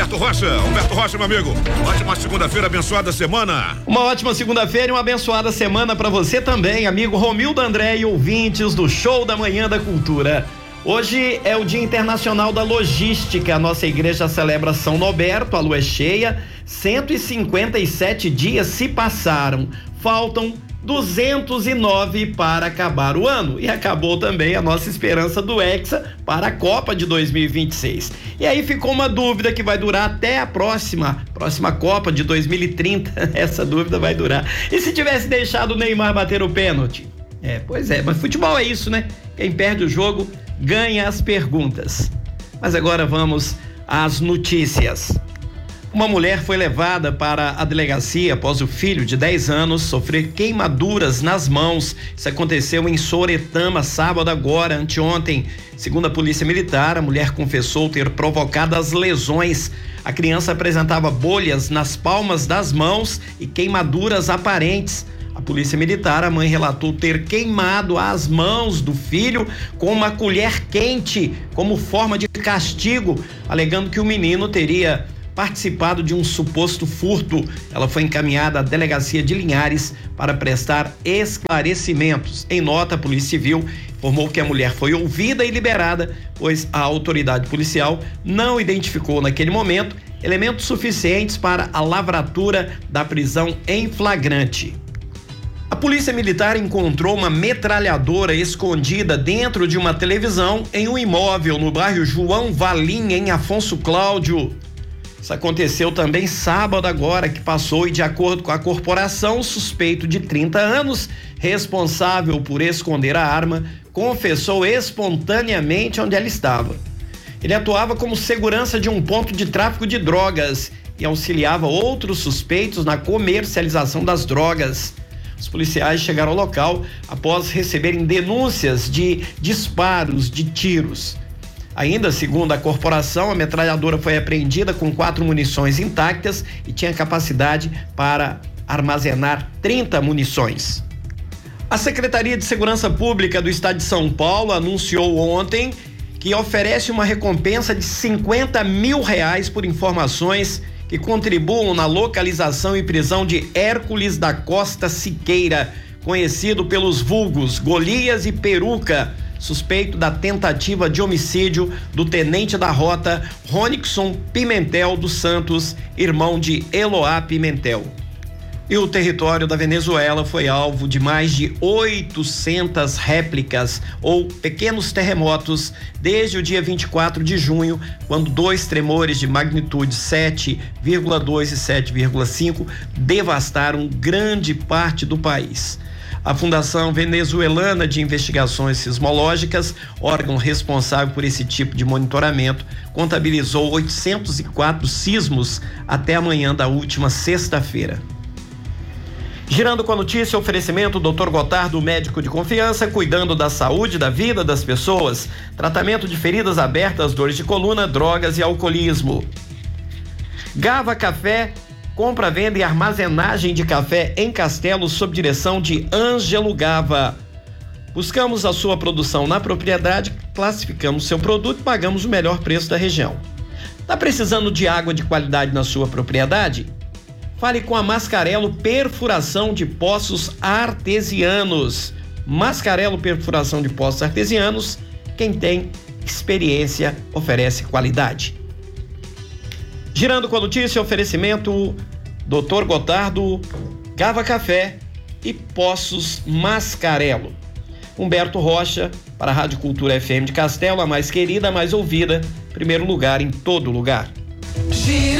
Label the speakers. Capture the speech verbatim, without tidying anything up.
Speaker 1: Humberto Rocha. Humberto Rocha, meu amigo. Ótima segunda-feira, abençoada semana.
Speaker 2: Uma ótima segunda-feira e uma abençoada semana para você também, amigo Romildo André e ouvintes do Show da Manhã da Cultura. Hoje é o Dia Internacional da Logística. A nossa igreja celebra São Norberto, a lua é cheia. cento e cinquenta e sete dias se passaram. Faltam duzentos e nove para acabar o ano. E acabou também a nossa esperança do Hexa para a Copa de dois mil e vinte e seis. E aí ficou uma dúvida que vai durar até a próxima, próxima Copa de dois mil e trinta. Essa dúvida vai durar. E se tivesse deixado o Neymar bater o pênalti? É, pois é, mas futebol é isso, né? Quem perde o jogo ganha as perguntas. Mas agora vamos às notícias. Uma mulher foi levada para a delegacia após o filho de dez anos sofrer queimaduras nas mãos. Isso aconteceu em Soretama, sábado agora, anteontem. Segundo a polícia militar, a mulher confessou ter provocado as lesões. A criança apresentava bolhas nas palmas das mãos e queimaduras aparentes. A polícia militar, a mãe relatou ter queimado as mãos do filho com uma colher quente como forma de castigo, alegando que o menino teria participado de um suposto furto. Ela foi encaminhada à delegacia de Linhares para prestar esclarecimentos. Em nota, a Polícia Civil informou que a mulher foi ouvida e liberada, pois a autoridade policial não identificou naquele momento elementos suficientes para a lavratura da prisão em flagrante. A Polícia Militar encontrou uma metralhadora escondida dentro de uma televisão em um imóvel no bairro João Valim, em Afonso Cláudio. Isso aconteceu também sábado agora que passou e, de acordo com a corporação, o suspeito de trinta anos, responsável por esconder a arma, confessou espontaneamente onde ela estava. Ele atuava como segurança de um ponto de tráfico de drogas e auxiliava outros suspeitos na comercialização das drogas. Os policiais chegaram ao local após receberem denúncias de disparos de tiros. Ainda segundo a corporação, a metralhadora foi apreendida com quatro munições intactas e tinha capacidade para armazenar trinta munições. A Secretaria de Segurança Pública do Estado de São Paulo anunciou ontem que oferece uma recompensa de cinquenta mil reais por informações que contribuam na localização e prisão de Hércules da Costa Siqueira, conhecido pelos vulgos Golias e Peruca, suspeito da tentativa de homicídio do tenente da rota Ronixon Pimentel dos Santos, irmão de Eloá Pimentel. E o território da Venezuela foi alvo de mais de oitocentas réplicas ou pequenos terremotos desde o dia vinte e quatro de junho, quando dois tremores de magnitude sete vírgula dois e sete vírgula cinco devastaram grande parte do país. A Fundação Venezuelana de Investigações Sismológicas, órgão responsável por esse tipo de monitoramento, contabilizou oitocentos e quatro sismos até a manhã da última sexta-feira. Girando com a notícia, oferecimento doutor Gotardo, médico de confiança, cuidando da saúde e da vida das pessoas. Tratamento de feridas abertas, dores de coluna, drogas e alcoolismo. Gava Café, compra, venda e armazenagem de café em Castelo, sob direção de Ângelo Gava. Buscamos a sua produção na propriedade, classificamos seu produto e pagamos o melhor preço da região. Tá precisando de água de qualidade na sua propriedade? Fale com a Mascarello Perfuração de Poços Artesianos. Mascarello Perfuração de Poços Artesianos, quem tem experiência oferece qualidade. Girando com a notícia, oferecimento doutor Gotardo, Gava Café e Poços Mascarello. Humberto Rocha, para a Rádio Cultura F M de Castelo, a mais querida, a mais ouvida, primeiro lugar em todo lugar. Gira.